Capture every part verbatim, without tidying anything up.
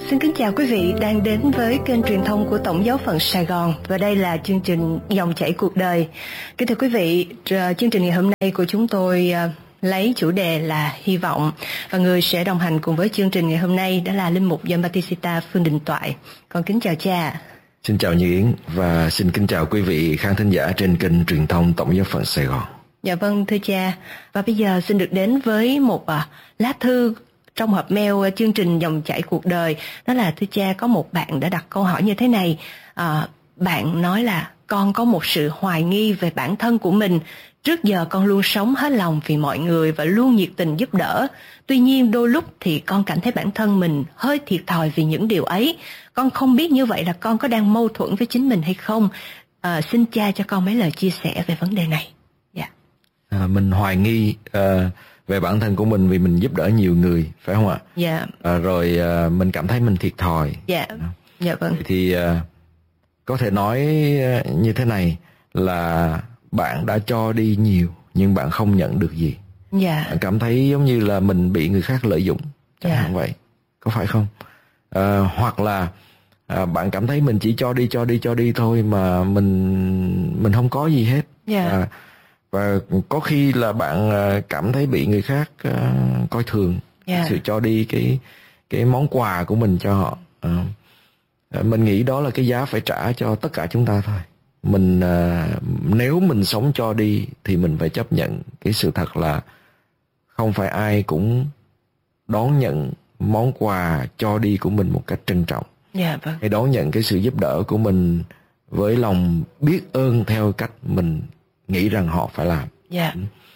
Xin kính chào quý vị đang đến với kênh truyền thông của Tổng giáo phận Sài Gòn, và đây là chương trình Dòng chảy cuộc đời. Kính thưa quý vị, chương trình ngày hôm nay của chúng tôi lấy chủ đề là hy vọng, và người sẽ đồng hành cùng với chương trình ngày hôm nay đó là linh mục Gioan Battista Phương Đình Toại. Con kính chào cha. Xin chào Như Yến và xin kính chào quý vị khán thính giả trên kênh truyền thông Tổng giáo phận Sài Gòn. Dạ vâng thưa cha, và bây giờ xin được đến với một à, lá thư trong hộp mail chương trình Dòng chảy cuộc đời. Đó là thưa cha, có một bạn đã đặt câu hỏi như thế này. à, Bạn nói là con có một sự hoài nghi về bản thân của mình. Trước giờ con luôn sống hết lòng vì mọi người và luôn nhiệt tình giúp đỡ. Tuy nhiên đôi lúc thì con cảm thấy bản thân mình hơi thiệt thòi vì những điều ấy. Con không biết như vậy là con có đang mâu thuẫn với chính mình hay không. à, Xin cha cho con mấy lời chia sẻ về vấn đề này. Dạ. à, Mình hoài nghi uh, về bản thân của mình vì mình giúp đỡ nhiều người, phải không ạ? Dạ. à, Rồi uh, mình cảm thấy mình thiệt thòi. Dạ. Dạ vâng. Thì uh, có thể nói như thế này là bạn đã cho đi nhiều nhưng bạn không nhận được gì. Dạ. Bạn cảm thấy giống như là mình bị người khác lợi dụng, chẳng hạn vậy, có phải không? À, hoặc là à, bạn cảm thấy mình chỉ cho đi cho đi cho đi thôi mà mình mình không có gì hết. Dạ. À, và có khi là bạn à, cảm thấy bị người khác à, coi thường dạ. sự cho đi cái cái món quà của mình cho họ. À, mình nghĩ đó là cái giá phải trả cho tất cả chúng ta thôi. Mình à, nếu mình sống cho đi thì mình phải chấp nhận cái sự thật là không phải ai cũng đón nhận món quà cho đi của mình một cách trân trọng. Dạ vâng. Hay đón nhận cái sự giúp đỡ của mình với lòng biết ơn theo cách mình nghĩ rằng họ phải làm. Dạ.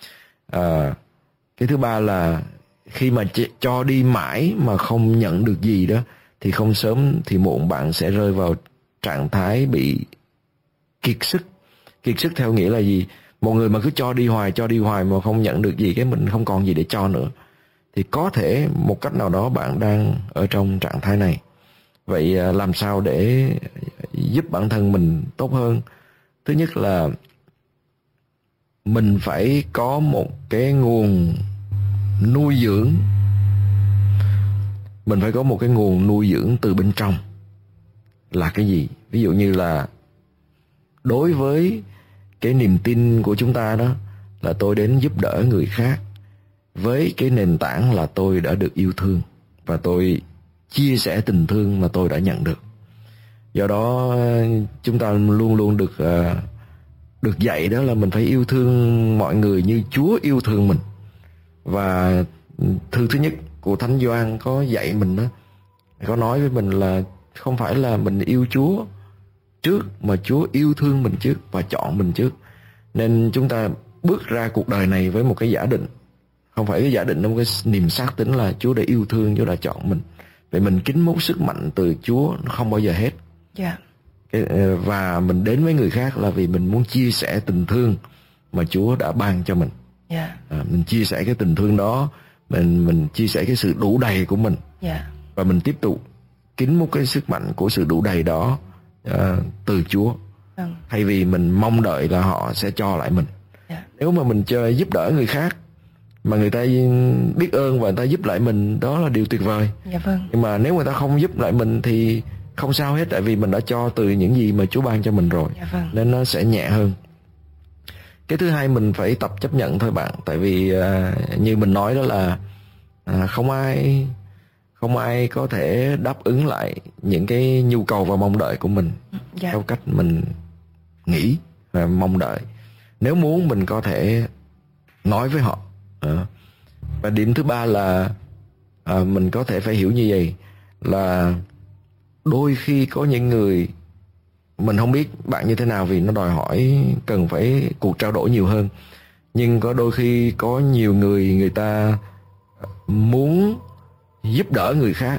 à, Cái thứ ba là khi mà cho đi mãi mà không nhận được gì đó thì không sớm thì muộn bạn sẽ rơi vào trạng thái bị kiệt sức. Kiệt sức theo nghĩa là gì? Một người mà cứ cho đi hoài, cho đi hoài mà không nhận được gì, cái mình không còn gì để cho nữa, thì có thể một cách nào đó bạn đang ở trong trạng thái này. Vậy làm sao để giúp bản thân mình tốt hơn? Thứ nhất là mình phải có một cái nguồn nuôi dưỡng. Mình phải có một cái nguồn nuôi dưỡng từ bên trong. Là cái gì? Ví dụ như là đối với cái niềm tin của chúng ta đó là tôi đến giúp đỡ người khác với cái nền tảng là tôi đã được yêu thương và tôi chia sẻ tình thương mà tôi đã nhận được. Do đó chúng ta luôn luôn được uh, được dạy đó là mình phải yêu thương mọi người như Chúa yêu thương mình. Và thư thứ nhất của Thánh Gioan có dạy mình đó, có nói với mình là không phải là mình yêu Chúa trước mà Chúa yêu thương mình trước và chọn mình trước. Nên chúng ta bước ra cuộc đời này với một cái giả định, không phải cái giả định, một cái niềm xác tín là Chúa đã yêu thương, Chúa đã chọn mình. Vậy mình kính múc sức mạnh từ Chúa nó không bao giờ hết. Yeah. Và mình đến với người khác là vì mình muốn chia sẻ tình thương mà Chúa đã ban cho mình. Yeah. À, mình chia sẻ cái tình thương đó, mình mình chia sẻ cái sự đủ đầy của mình. Yeah. Và mình tiếp tục kính múc cái sức mạnh của sự đủ đầy đó uh, từ Chúa. Vâng. Thay vì mình mong đợi là họ sẽ cho lại mình. Yeah. Nếu mà mình chơi giúp đỡ người khác mà người ta biết ơn và người ta giúp lại mình, đó là điều tuyệt vời. Dạ vâng. Nhưng mà nếu người ta không giúp lại mình thì không sao hết, tại vì mình đã cho từ những gì mà Chúa ban cho mình rồi. Dạ vâng. Nên nó sẽ nhẹ hơn. Cái thứ hai mình phải tập chấp nhận thôi bạn. Tại vì uh, như mình nói đó là uh, không ai không ai có thể đáp ứng lại những cái nhu cầu và mong đợi của mình dạ. theo cách mình nghĩ và mong đợi. Nếu muốn mình có thể nói với họ. uh, Và điểm thứ ba là uh, mình có thể phải hiểu như vậy là đôi khi có những người, mình không biết bạn như thế nào vì nó đòi hỏi cần phải cuộc trao đổi nhiều hơn, nhưng có đôi khi có nhiều người người ta muốn giúp đỡ người khác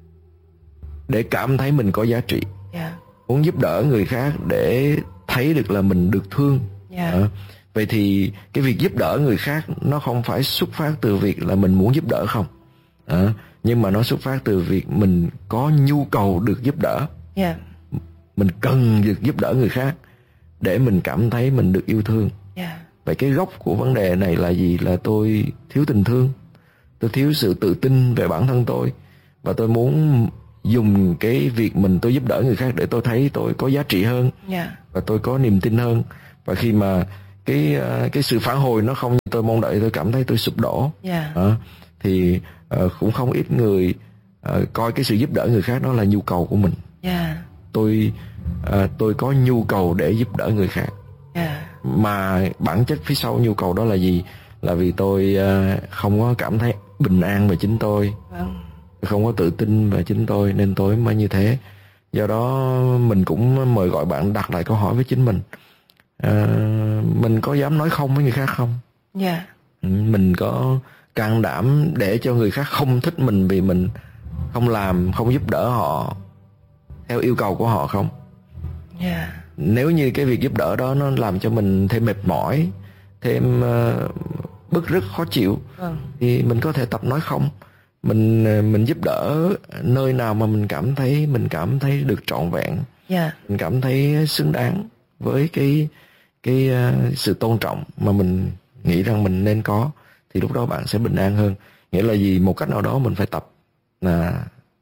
để cảm thấy mình có giá trị. Yeah. Muốn giúp đỡ người khác để thấy được là mình được thương. Yeah. à, Vậy thì cái việc giúp đỡ người khác nó không phải xuất phát từ việc là mình muốn giúp đỡ không, à, nhưng mà nó xuất phát từ việc mình có nhu cầu được giúp đỡ. Yeah. Mình cần được giúp đỡ người khác để mình cảm thấy mình được yêu thương. Yeah. Vậy cái gốc của vấn đề này là gì? Là tôi thiếu tình thương, tôi thiếu sự tự tin về bản thân tôi, và tôi muốn dùng cái việc mình tôi giúp đỡ người khác để tôi thấy tôi có giá trị hơn, yeah. và tôi có niềm tin hơn. Và khi mà cái cái sự phản hồi nó không như tôi mong đợi, tôi cảm thấy tôi sụp đổ. Yeah. À, thì uh, cũng không ít người uh, coi cái sự giúp đỡ người khác đó là nhu cầu của mình. Yeah. Tôi uh, tôi có nhu cầu để giúp đỡ người khác. Yeah. Mà bản chất phía sau nhu cầu đó là gì? Là vì tôi uh, không có cảm thấy bình an về chính tôi, vâng. không có tự tin về chính tôi, nên tôi mới như thế. Do đó mình cũng mời gọi bạn đặt lại câu hỏi với chính mình. À, mình có dám nói không với người khác không? Yeah. Mình có can đảm để cho người khác không thích mình vì mình không làm, không giúp đỡ họ theo yêu cầu của họ không? Yeah. Nếu như cái việc giúp đỡ đó nó làm cho mình thêm mệt mỏi, thêm uh, bức rứt khó chịu, vâng. thì mình có thể tập nói không. Mình mình giúp đỡ nơi nào mà mình cảm thấy mình cảm thấy được trọn vẹn, yeah. mình cảm thấy xứng đáng với cái cái uh, sự tôn trọng mà mình nghĩ rằng mình nên có, thì lúc đó bạn sẽ bình an hơn. Nghĩa là gì? Một cách nào đó mình phải tập là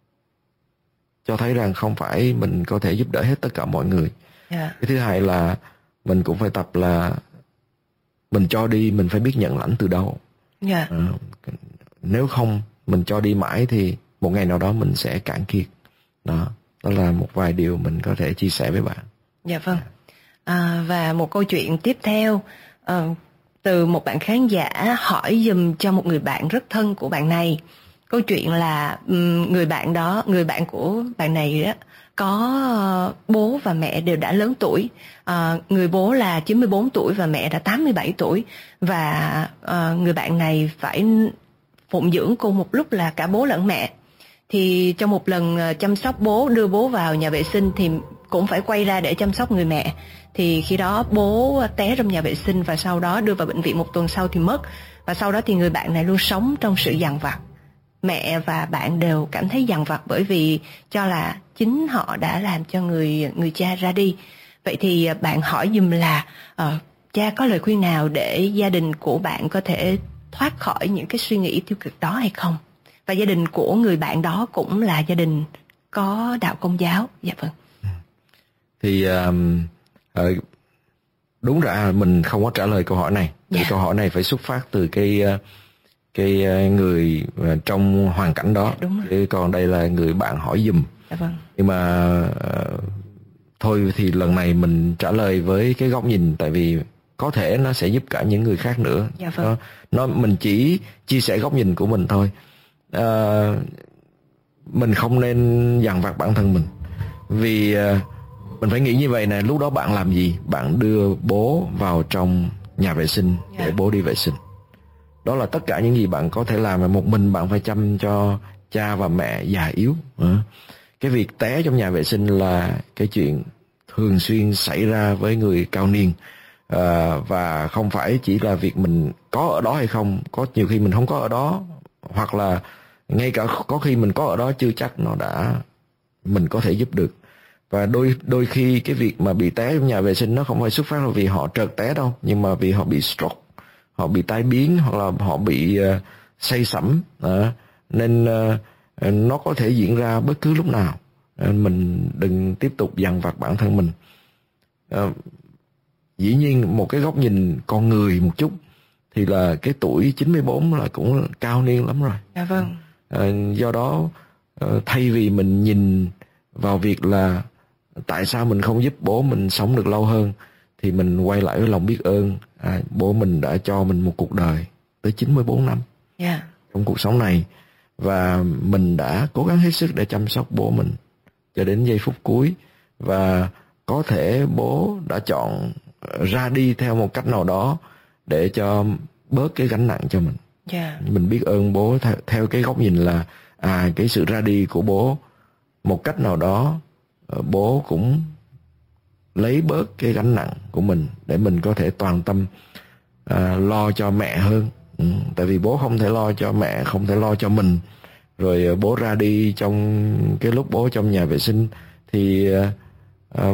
cho thấy rằng không phải mình có thể giúp đỡ hết tất cả mọi người. Yeah. Cái thứ hai là mình cũng phải tập là mình cho đi, mình phải biết nhận lãnh từ đâu. Yeah. À, nếu không mình cho đi mãi thì một ngày nào đó mình sẽ cạn kiệt. Đó, đó là một vài điều mình có thể chia sẻ với bạn. Dạ vâng. À, và một câu chuyện tiếp theo uh, từ một bạn khán giả hỏi giùm cho một người bạn rất thân của bạn này. Câu chuyện là um, người bạn đó, người bạn của bạn này đó có uh, bố và mẹ đều đã lớn tuổi. Uh, người bố là chín mươi bốn tuổi và mẹ đã tám mươi bảy tuổi, và uh, người bạn này phải phụng dưỡng cùng một lúc là cả bố lẫn mẹ. Thì trong một lần chăm sóc bố, đưa bố vào nhà vệ sinh thì cũng phải quay ra để chăm sóc người mẹ. Thì khi đó bố té trong nhà vệ sinh và sau đó đưa vào bệnh viện một tuần sau thì mất. Và sau đó thì người bạn này luôn sống trong sự dằn vặt. Mẹ và bạn đều cảm thấy dằn vặt bởi vì cho là chính họ đã làm cho người người cha ra đi. Vậy thì bạn hỏi giùm là uh, cha có lời khuyên nào để gia đình của bạn có thể thoát khỏi những cái suy nghĩ tiêu cực đó hay không? Và gia đình của người bạn đó cũng là gia đình có đạo Công giáo. Dạ vâng. Thì uh, đúng ra mình không có trả lời câu hỏi này. Thì yeah. câu hỏi này phải xuất phát từ cái cái người trong hoàn cảnh đó. Đúng rồi. Còn đây là người bạn hỏi giùm. Dạ vâng. Nhưng mà uh, thôi thì lần này mình trả lời với cái góc nhìn, tại vì có thể nó sẽ giúp cả những người khác nữa. Dạ vâng. Nó, nó mình chỉ chia sẻ góc nhìn của mình thôi. À, mình không nên dằn vặt bản thân mình, vì à, mình phải nghĩ như vậy nè. Lúc đó bạn làm gì? Bạn đưa bố vào trong nhà vệ sinh để yeah. bố đi vệ sinh. Đó là tất cả những gì bạn có thể làm. Mà một mình bạn phải chăm cho cha và mẹ già yếu. à. Cái việc té trong nhà vệ sinh là cái chuyện thường xuyên xảy ra với người cao niên. À, và không phải chỉ là việc mình có ở đó hay không, có nhiều khi mình không có ở đó, hoặc là ngay cả có khi mình có ở đó chưa chắc nó đã mình có thể giúp được. Và đôi đôi khi cái việc mà bị té trong nhà vệ sinh nó không phải xuất phát là vì họ trượt té đâu, nhưng mà vì họ bị stroke, họ bị tai biến, hoặc là họ bị uh, say sẩm. À, nên uh, nó có thể diễn ra bất cứ lúc nào. À, mình đừng tiếp tục dằn vặt bản thân mình. À, dĩ nhiên một cái góc nhìn con người một chút thì là cái tuổi chín mươi bốn là cũng cao niên lắm rồi. Dạ vâng. À, do đó thay vì mình nhìn vào việc là tại sao mình không giúp bố mình sống được lâu hơn, thì mình quay lại với lòng biết ơn. À, bố mình đã cho mình một cuộc đời tới chín mươi bốn năm yeah. trong cuộc sống này, và mình đã cố gắng hết sức để chăm sóc bố mình cho đến giây phút cuối. Và có thể bố đã chọn ra đi theo một cách nào đó để cho bớt cái gánh nặng cho mình. Yeah. Mình biết ơn bố theo, theo cái góc nhìn là à cái sự ra đi của bố một cách nào đó bố cũng lấy bớt cái gánh nặng của mình để mình có thể toàn tâm à, lo cho mẹ hơn. Ừ, tại vì bố không thể lo cho mẹ, không thể lo cho mình, rồi bố ra đi trong cái lúc bố trong nhà vệ sinh thì à,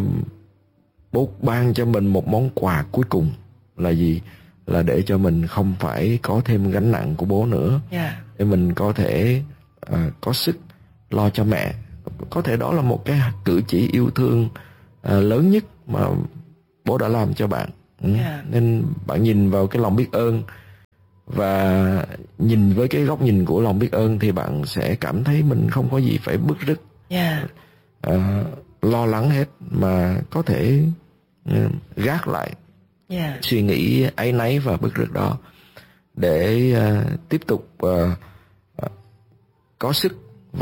bố ban cho mình một món quà cuối cùng là gì? Là để cho mình không phải có thêm gánh nặng của bố nữa. Yeah. Để mình có thể uh, có sức lo cho mẹ. có thể đó là một cái cử chỉ yêu thương uh, lớn nhất mà bố đã làm cho bạn. Ừ. Yeah. Nên bạn nhìn vào cái lòng biết ơn, và nhìn với cái góc nhìn của lòng biết ơn thì bạn sẽ cảm thấy mình không có gì phải bứt rứt, yeah. uh, lo lắng hết, mà có thể uh, gác lại yeah. suy nghĩ áy náy và bứt rứt đó để uh, tiếp tục uh, uh, có sức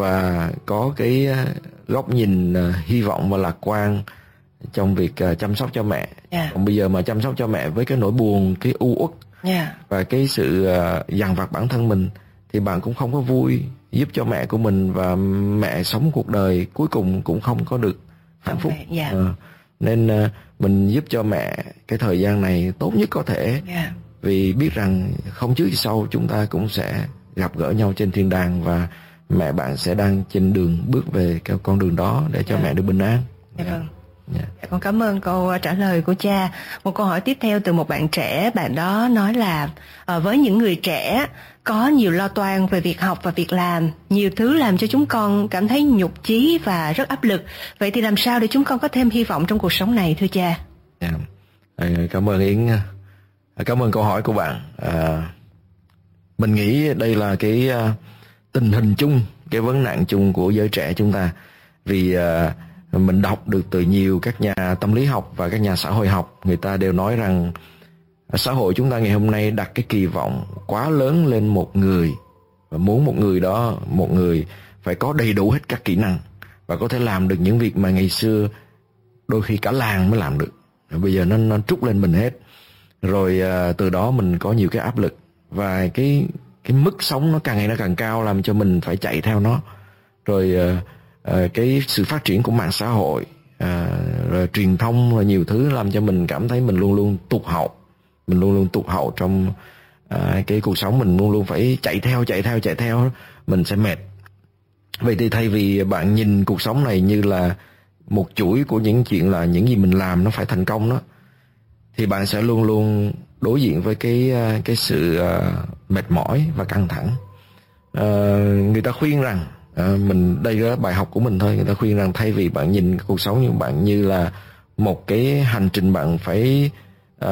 và có cái uh, góc nhìn uh, hy vọng và lạc quan trong việc uh, chăm sóc cho mẹ. Yeah. Còn bây giờ mà chăm sóc cho mẹ với cái nỗi buồn, cái u uất yeah. và cái sự uh, dằn vặt bản thân mình thì bạn cũng không có vui giúp cho mẹ của mình, và mẹ sống cuộc đời cuối cùng cũng không có được hạnh phúc. Okay. Yeah. Uh, nên uh, mình giúp cho mẹ cái thời gian này tốt nhất có thể, yeah. vì biết rằng không trước thì sau chúng ta cũng sẽ gặp gỡ nhau trên thiên đàng, và mẹ bạn sẽ đang trên đường bước về cái con đường đó để cho yeah. mẹ được bình an. Yeah. Yeah. Yeah. Con cảm ơn câu trả lời của cha. Một câu hỏi tiếp theo từ một bạn trẻ. Bạn đó nói là à, với những người trẻ có nhiều lo toan về việc học và việc làm, nhiều thứ làm cho chúng con cảm thấy nhục chí và rất áp lực. Vậy thì làm sao để chúng con có thêm hy vọng trong cuộc sống này thưa cha? Yeah. Cảm ơn Yến. Cảm ơn câu hỏi của bạn. À, mình nghĩ đây là cái uh, tình hình chung, cái vấn nạn chung của giới trẻ chúng ta. Vì uh, mình đọc được từ nhiều các nhà tâm lý học và các nhà xã hội học, người ta đều nói rằng xã hội chúng ta ngày hôm nay đặt cái kỳ vọng quá lớn lên một người, và muốn một người đó, một người phải có đầy đủ hết các kỹ năng và có thể làm được những việc mà ngày xưa đôi khi cả làng mới làm được. Bây giờ nó, nó trút lên mình hết. Rồi à, từ đó mình có nhiều cái áp lực, và cái cái mức sống nó càng ngày nó càng cao, làm cho mình phải chạy theo nó. Rồi à, à, cái sự phát triển của mạng xã hội, à, rồi truyền thông, rồi nhiều thứ làm cho mình cảm thấy mình luôn luôn tụt hậu. Mình luôn luôn tụt hậu trong à, cái cuộc sống, mình luôn luôn phải chạy theo, chạy theo, chạy theo, mình sẽ mệt. Vậy thì thay vì bạn nhìn cuộc sống này như là một chuỗi của những chuyện là những gì mình làm nó phải thành công đó, thì bạn sẽ luôn luôn đối diện với cái cái sự uh, mệt mỏi và căng thẳng. Uh, người ta khuyên rằng uh, mình đây là bài học của mình thôi. Người ta khuyên rằng thay vì bạn nhìn cuộc sống như bạn như là một cái hành trình bạn phải uh,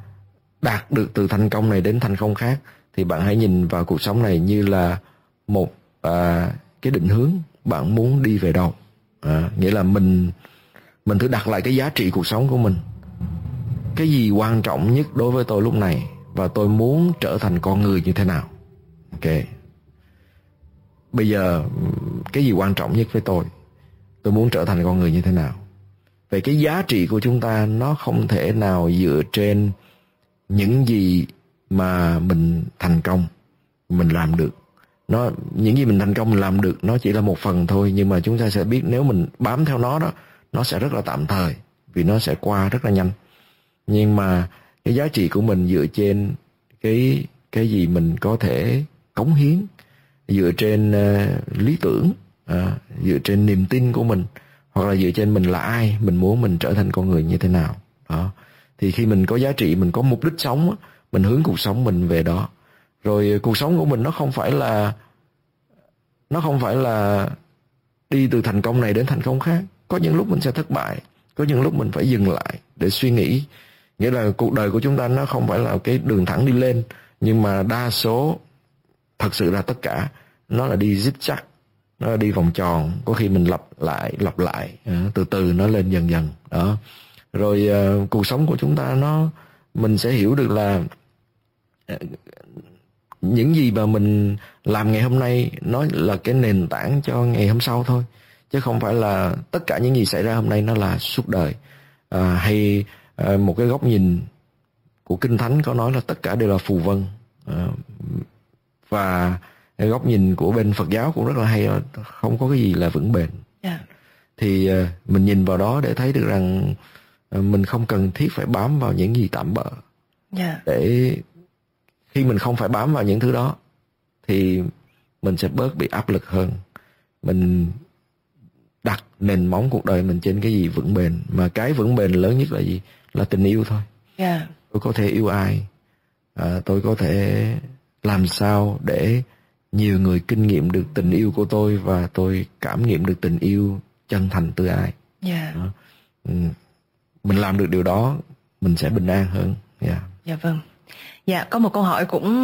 đạt được từ thành công này đến thành công khác, thì bạn hãy nhìn vào cuộc sống này như là một uh, cái định hướng bạn muốn đi về đâu. Uh, nghĩa là mình mình thử đặt lại cái giá trị cuộc sống của mình. Cái gì quan trọng nhất đối với tôi lúc này, và tôi muốn trở thành con người như thế nào? Ok. Bây giờ cái gì quan trọng nhất với tôi? Tôi muốn trở thành con người như thế nào? Vậy cái giá trị của chúng ta nó không thể nào dựa trên những gì mà mình thành công, mình làm được. Nó những gì mình thành công mình làm được nó chỉ là một phần thôi, nhưng mà chúng ta sẽ biết nếu mình bám theo nó đó, nó sẽ rất là tạm thời, vì nó sẽ qua rất là nhanh. Nhưng mà cái giá trị của mình dựa trên cái cái gì mình có thể cống hiến, dựa trên uh, lý tưởng, uh, dựa trên niềm tin của mình, hoặc là dựa trên mình là ai, mình muốn mình trở thành con người như thế nào đó. Thì khi mình có giá trị, mình có mục đích sống, mình hướng cuộc sống mình về đó. Rồi cuộc sống của mình nó không phải là nó không phải là đi từ thành công này đến thành công khác. Có những lúc mình sẽ thất bại, có những lúc mình phải dừng lại để suy nghĩ. Nghĩa là cuộc đời của chúng ta nó không phải là cái đường thẳng đi lên, nhưng mà đa số, thật sự là tất cả, nó là đi zigzag, nó là đi vòng tròn. Có khi mình lặp lại, lặp lại, từ từ nó lên dần dần đó. Rồi uh, cuộc sống của chúng ta nó, mình sẽ hiểu được là uh, những gì mà mình làm ngày hôm nay nó là cái nền tảng cho ngày hôm sau thôi, chứ không phải là tất cả những gì xảy ra hôm nay nó là suốt đời. Uh, hay uh, một cái góc nhìn của Kinh Thánh có nói là tất cả đều là phù vân. Uh, và cái góc nhìn của bên Phật giáo cũng rất là hay, không có cái gì là vững bền. Yeah. Thì uh, mình nhìn vào đó để thấy được rằng uh, mình không cần thiết phải bám vào những gì tạm bợ. Yeah. Để khi mình không phải bám vào những thứ đó thì mình sẽ bớt bị áp lực hơn. Mình đặt nền móng cuộc đời mình trên cái gì vững bền. Mà cái vững bền lớn nhất là gì? Là tình yêu thôi. Yeah. Tôi có thể yêu ai, à, tôi có thể làm sao để nhiều người kinh nghiệm được tình yêu của tôi và tôi cảm nghiệm được tình yêu chân thành từ ai. Dạ. Đó. Mình làm được điều đó mình sẽ bình an hơn. Dạ. Dạ vâng. Dạ, có một câu hỏi cũng